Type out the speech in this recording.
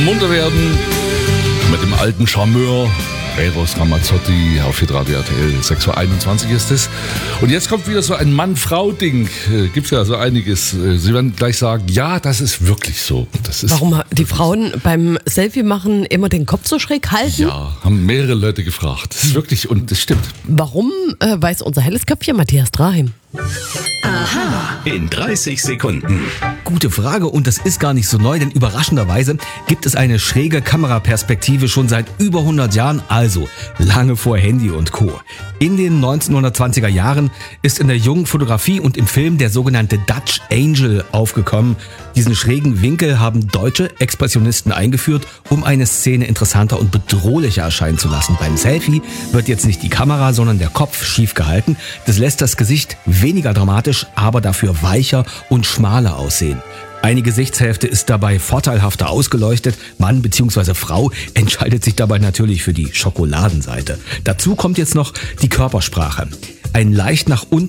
munter werden mit dem alten Charmeur Eros Ramazzotti auf Hitradio RTL. 6.21 Uhr ist es. Und jetzt kommt wieder so ein Mann-Frau-Ding. Gibt es ja so einiges. Sie werden gleich sagen, ja, das ist wirklich so. Das ist Warum die Frauen beim Selfie machen immer den Kopf so schräg halten? Ja, haben mehrere Leute gefragt. Das ist wirklich, und das stimmt. Warum, weiß unser helles Köpfchen Matthias Draheim. Aha, in 30 Sekunden. Gute Frage, und das ist gar nicht so neu, denn überraschenderweise gibt es eine schräge Kameraperspektive schon seit über 100 Jahren, also lange vor Handy und Co. In den 1920er Jahren ist in der jungen Fotografie und im Film der sogenannte Dutch Angel aufgekommen. Diesen schrägen Winkel haben deutsche Expressionisten eingeführt, um eine Szene interessanter und bedrohlicher erscheinen zu lassen. Beim Selfie wird jetzt nicht die Kamera, sondern der Kopf schief gehalten. Das lässt das Gesicht weniger dramatisch, aber dafür weicher und schmaler aussehen. Eine Gesichtshälfte ist dabei vorteilhafter ausgeleuchtet. Mann bzw. Frau entscheidet sich dabei natürlich für die Schokoladenseite. Dazu kommt jetzt noch die Körpersprache. Ein leicht nach unten